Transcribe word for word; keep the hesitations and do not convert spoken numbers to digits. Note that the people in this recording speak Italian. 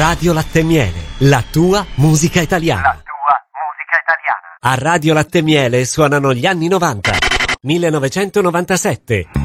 Radio Latte e Miele, la tua musica italiana. La tua musica italiana. A Radio Latte e Miele suonano gli anni novanta. millenovecentonovantasette.